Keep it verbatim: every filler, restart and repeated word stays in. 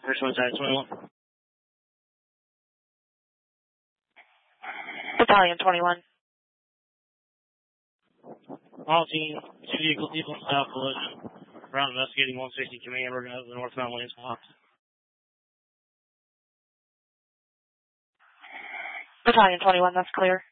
First one side, twenty-one. Battalion twenty-one. All team, two vehicles, equal style collision. Round investigating one sixty command, working out of the northbound lanes blocked. Battalion twenty-one, that's clear.